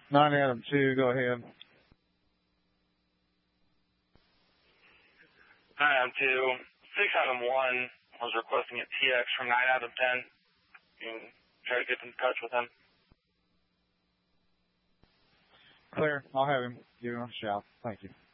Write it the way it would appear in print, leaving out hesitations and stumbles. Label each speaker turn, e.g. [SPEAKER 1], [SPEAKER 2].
[SPEAKER 1] 9 Adam 2, go ahead.
[SPEAKER 2] 9 Adam 2, 6 Adam 1 was requesting a TX from 9 Adam 10. You can try to get in touch with him.
[SPEAKER 1] Clear. I'll have him give him a shout. Thank you.